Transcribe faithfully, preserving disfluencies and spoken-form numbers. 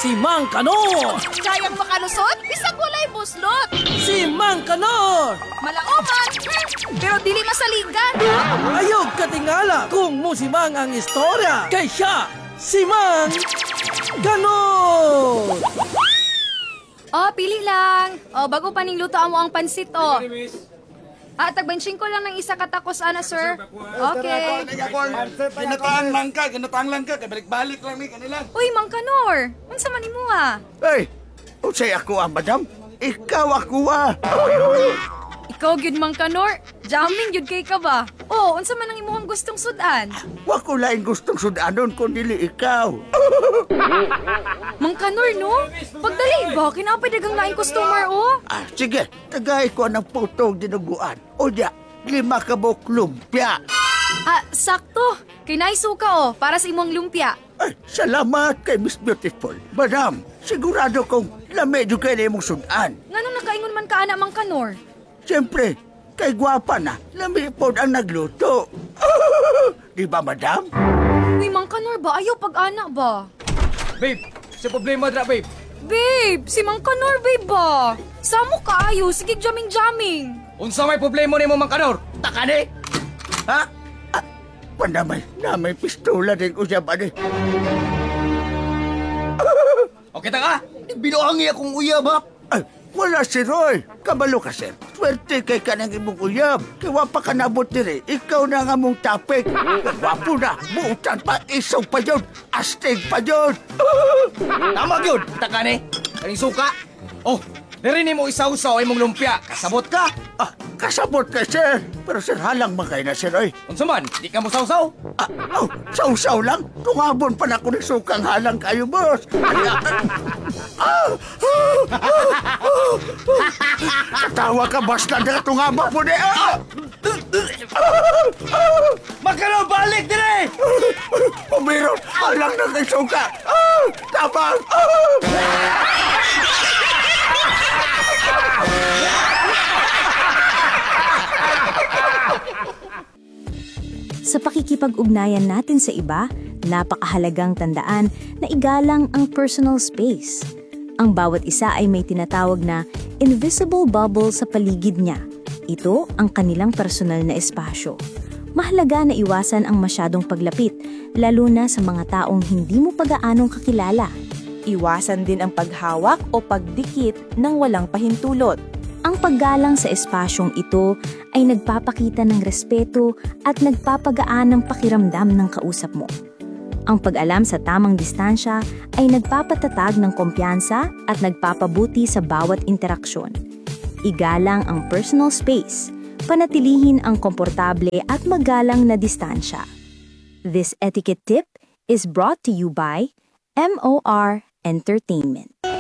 Si Mang Kanor! Kayang makalusot, bisag walay buslot. Si Mang Kanor! Malaoman, hmm, pero dili masaligan. Ayog katingala kung musimang ang istorya. Kay siya, si Mang Kanor! Oh, pili lang. Oh, bago pa ning luto mo ang pansit, oh. Ah, tagbenching ko lang ng isa katakos, ana, sir. Okay. Ginataang lang ka, ginataang lang ka. Balik-balik lang ni kanila. Uy, Mang Kanor. Unsa man nimo ah? Hey, unsay ako ah, madam? Ikaw ako ah. Ikaw gyud Mang Kanor. Jamming gyud kay ka ba? Oh, unsa man ang imong gustong sudan? Wa ko lain gustong sudanon kung dili ikaw. Mang Kanor, no? Pagdali ba, kinapay dagang laing customer, oh. Ah, sige, tagay ko ng putong dinuguan. O diya, lima ka buok lumpia. Ah, sakto. Kay naisuka, oh, para sa imong lumpia. Ay, salamat kay Miss Beautiful. Madam, sigurado kong lamedyo kayo na imong sudan. Nganong nakaingon man ka, ana, Mang Kanor? Siyempre, kay gwapa na, lamipod ang nagluto. Di ba, madam? Uy, Mang Kanor ba? Ayaw pag-ana ba? Babe, sa problema dra, babe. Babe, si Mang Kanor, babe ba? Samo ka ayo, sige jamming-jamming. Unsa may problema nimo, Mang Kanor? Takani? Ha? Ah, pandamay na may pistola din ko siya ba ni? Okay ta ka? Binuangi akong uyab ha? Ay, wala si Roy. Kabalo ka, sir. Swerte kay ka ng imong uyab. Kiwa pa ka nabot diri. Ikaw na nga mong tapik. Wapo na. Buutan pa. Isaw pa yun. Astig pa yun. Tama gyud, takane. Kaning suka. Oh, diri nimo isaw-saw imong lumpia. Kasabot ka. Ah, kasabot ka, sir. Pero sir, halang magay na, sir. Ay. Unsa man, di ka mo saw-saw? Ah, oh, saw-saw lang. Tungabon pa na ko ng sukang halang kayo, boss. Ay, ah, ah, ah, ah, Katawa ka, basta na tungaba po na. Ah, Mang Kanor, balik dire! Pumiron, halang na kay suka. Ah, tabang. Ah. Sa pakikipag-ugnayan natin sa iba, napakahalagang tandaan na igalang ang personal space. Ang bawat isa ay may tinatawag na invisible bubble sa paligid niya. Ito ang kanilang personal na espasyo. Mahalaga na iwasan ang masyadong paglapit, lalo na sa mga taong hindi mo pag-aanong kakilala. Iwasan din ang paghawak o pagdikit ng walang pahintulot. Ang paggalang sa espasyong ito ay nagpapakita ng respeto at nagpapagaan ng pakiramdam ng kausap mo. Ang pag-alam sa tamang distansya ay nagpapatatag ng kumpiyansa at nagpapabuti sa bawat interaksyon. Igalang ang personal space, panatilihin ang komportable at magalang na distansya. This etiquette tip is brought to you by M O R Entertainment.